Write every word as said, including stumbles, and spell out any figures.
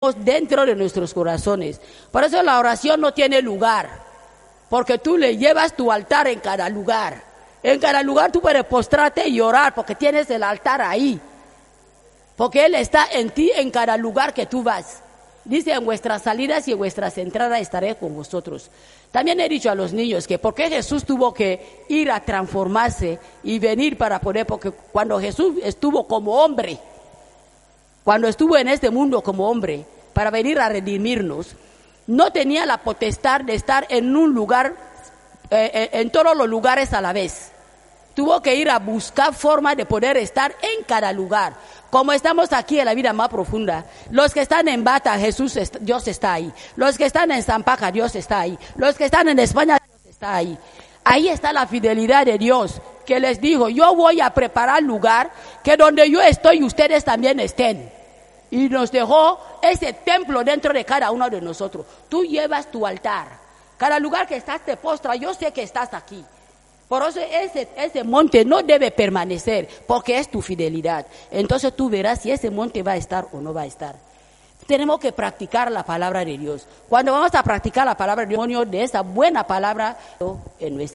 dentro de nuestros corazones. Por eso la oración no tiene lugar, porque tú le llevas tu altar en cada lugar. En cada lugar tú puedes postrarte y orar porque tienes el altar ahí, porque Él está en ti en cada lugar que tú vas. Dice, en vuestras salidas y en vuestras entradas estaré con vosotros. También he dicho a los niños que por qué Jesús tuvo que ir a transformarse y venir para poder, porque cuando Jesús estuvo como hombre, cuando estuvo en este mundo como hombre, para venir a redimirnos, no tenía la potestad de estar en un lugar, eh, en todos los lugares a la vez. Tuvo que ir a buscar formas de poder estar en cada lugar. Como estamos aquí en la vida más profunda, los que están en Bata, Jesús, Dios está ahí. Los que están en Zampaca, Dios está ahí. Los que están en España, Dios está ahí. Ahí está la fidelidad de Dios, que les dijo, yo voy a preparar lugar, que donde yo estoy, ustedes también estén. Y nos dejó ese templo dentro de cada uno de nosotros. Tú llevas tu altar. Cada lugar que estás te postra, yo sé que estás aquí. Por eso ese, ese monte no debe permanecer, porque es tu fidelidad. Entonces tú verás si ese monte va a estar o no va a estar. Tenemos que practicar la palabra de Dios. Cuando vamos a practicar la palabra de Dios, de esa buena palabra en nuestra